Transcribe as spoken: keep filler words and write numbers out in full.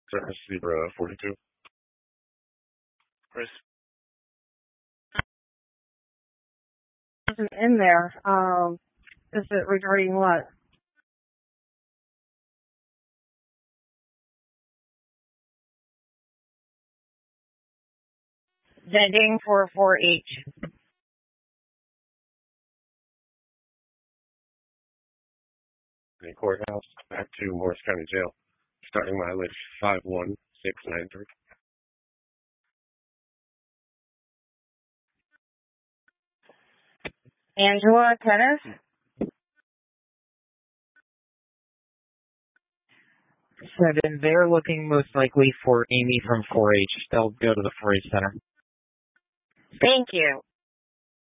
Service Zebra forty-two. Chris. In there. Um, is it regarding what? Vending for four H. The courthouse back to Morris County Jail. Starting mileage five one six nine three. Angela Kenneth? Seven, they're looking most likely for Amy from four H. They'll go to the four H center. Thank you.